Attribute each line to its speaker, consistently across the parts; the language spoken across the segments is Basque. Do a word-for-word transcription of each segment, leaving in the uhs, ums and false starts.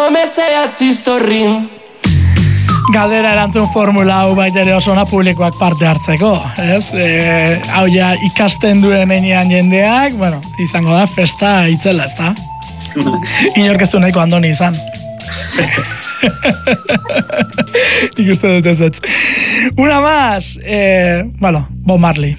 Speaker 1: no me sea chistorrin.
Speaker 2: Galdera erantzun formula hau baitere oso ona publikoak parte hartzeko, ez? E, hau ja ikasten duen enean jendeak, bueno, izango da festa itzela, ez da? Inork ez du nahiko andoni izan. Ikuste dut ez ez. Una más, eh, bueno, Bob Marley.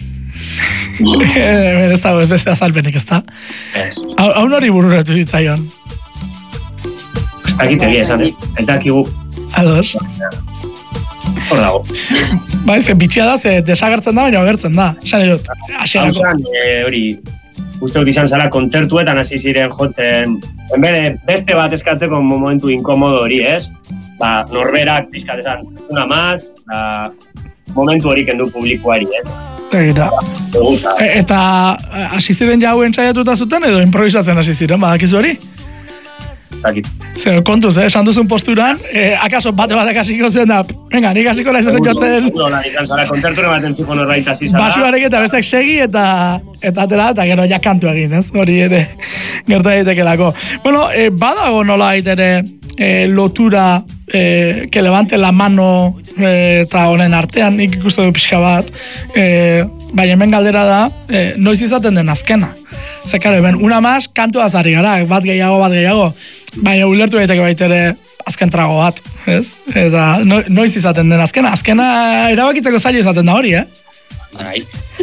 Speaker 2: Ez dago ez beste azalpenik, ez da? Hau nori bururatu ditzaion?
Speaker 3: Ez dakitegi esan, ez dakigu.
Speaker 2: Ados.
Speaker 3: Hor dago.
Speaker 2: Ba, ez, bitxia da, ze desagertzen da, baina agertzen da. Esan edut,
Speaker 3: asierako. Hau zan, hori, uste dut izan zara kontzertuetan hasi ziren jotzen, enbede beste bat eskatzeko momentu inkomodo hori, ez? Ba, norberak pizkat esan, una más, ba, momentu hori kendu publikoari, ez?
Speaker 2: Eta, eta hasi ziren jau entzaiatuta zuten edo improvisatzen hasi ziren, badakizu hori? Zer, kontuz, eh? Esan duzun posturan, eh, akaso bate batek hasiko zuen da, venga, nik hasiko nahi zen jotzen...
Speaker 3: Nola, izan zara, kontzertu baten zuko norbait hasi zara.
Speaker 2: Basuarek eta bestek segi eta eta atera, eta gero ja kantu egin, ez? Hori ere, gerta daitekelako. Bueno, eh, badago nola ere eh, lotura eh, que levante la mano eh, eta honen artean, nik ikuste du pixka bat, eh, baina hemen galdera da, eh, noiz izaten den azkena. Zekare, ben, una más, kantu azari gara, bat gehiago, bat gehiago. Baina ulertu daiteke baitere azken trago bat, ez? Eta no, noiz izaten den azkena, azkena erabakitzeko zaila izaten da hori, eh?
Speaker 3: Bai.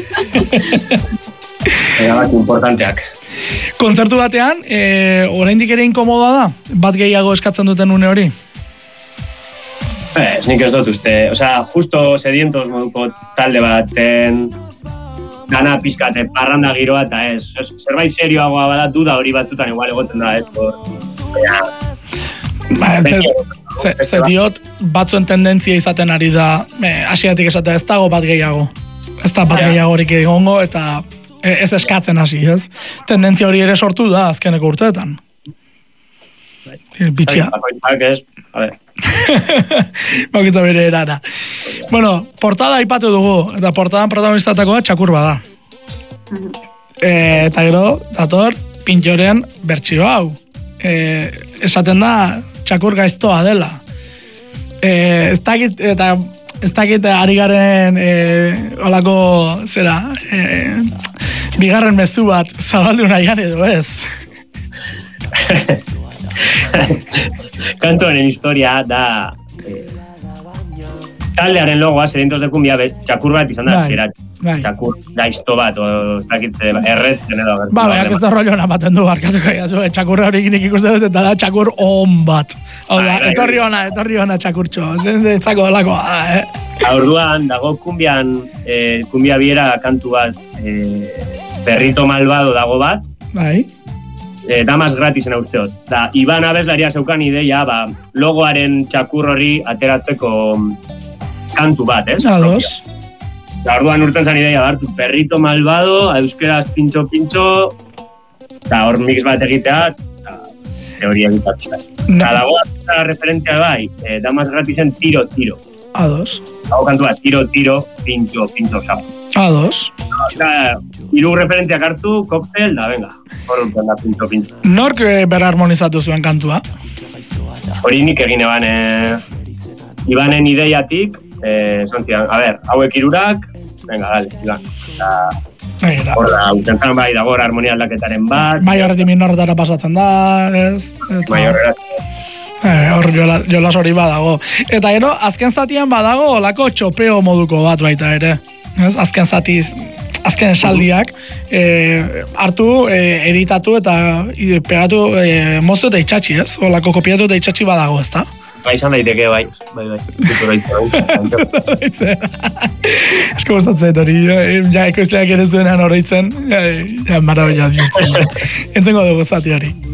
Speaker 3: Erabaki importanteak.
Speaker 2: Kontzertu batean, e, oraindik ere inkomodoa da, bat gehiago eskatzen duten une hori?
Speaker 3: Ez, nik ez dut uste, osea, justo sedientos moduko talde baten dana pizkate parranda giroa eta ez, zerbait serioagoa badatu da hori batzutan igual egoten da, ez?
Speaker 2: Ba, ze diot, batzuen tendentzia izaten ari da, hasiatik esatea ez dago bat gehiago. Ez da bat gehiago horik egongo eta ez eskatzen hasi, ez? Tendentzia hori ere sortu da azkeneko urteetan. Bitxia.
Speaker 3: A ver.
Speaker 2: Baukitza bere erara. Bueno, portada aipatu dugu, eta portadan protagonistatakoa Txakur bada. E, eta gero, dator, pintxoren bertsio hau. E, esaten da, Txakur gaiztoa dela. E, ez dakit, eta ez dakit ari garen e, olako, zera, e, bigarren mezu bat zabaldu nahian edo ez.
Speaker 3: Kantuaren historia da eh, taldearen logoa sedientos de cumbia Txakur bat izan da zera Txakur gaizto bat o ez dakitze erretzen edo
Speaker 2: ba, baiak ez da rollo namaten du barkatuko jazu Txakur hori nik ikuste dut eta da Txakur on bat hau da, etorri hona, etorri hona Txakurtxo zentzako delakoa eh?
Speaker 3: Orduan dago kumbian eh, kumbia biera kantu bat eh, Perrito Malvado dago bat
Speaker 2: bai
Speaker 3: Eh, damas gratisena usteot. Da, Iban abeslaria zeukan ideia, ba, logoaren Txakur hori ateratzeko kantu bat, ez?
Speaker 2: Ados.
Speaker 3: Da, orduan urten zan ideia hartu Perrito Malvado, euskeraz pintxo-pintxo, eta hor mix bat egitea, eta teoria egitatzen. Eta dago da referentzia bai, eh, damas gratisen tiro-tiro.
Speaker 2: Ados.
Speaker 3: Dago kantu bat, tiro-tiro, pintxo-pintxo, sapo.
Speaker 2: Ados.
Speaker 3: Hiru referentziak hartu, koktel, da, venga. Hor urten da, pinto, pinto.
Speaker 2: Nork berharmonizatu zuen kantua?
Speaker 3: Hori nik egin eban, eh, Ibanen ideiatik, eh, zontzian, a ber, hauek irurak, venga, dale, Iban. Da, hor da, utentzan bai, dago harmonia aldaketaren bat.
Speaker 2: Bai horretik minorretara pasatzen da, ez?
Speaker 3: Bai horretik.
Speaker 2: Eh, hor jolas, jolas hori badago. Eta gero, azken zatian badago olako txopeo moduko bat baita ere. Ez? Azken zatiz, azken esaldiak eh, hartu, eh, editatu eta e, pegatu eh, moztu eta itxatxi, ez? Olako kopiatu eta itxatxi badago, ez da?
Speaker 3: Bai, izan daiteke, bai. Bai, bai.
Speaker 2: Esko gustatzen hori, ja, ekoizleak ere zuenean oroitzen, ja, ja marabila. Entzengo dugu zati hori.